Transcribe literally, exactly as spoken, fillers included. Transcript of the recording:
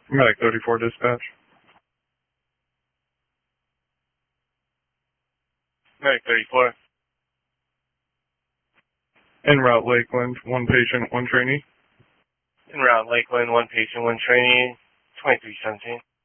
Medic thirty-four dispatch. Medic thirty-four. En route Lakeland, one patient, one trainee. En route Lakeland, one patient, one trainee, twenty-three seventeen.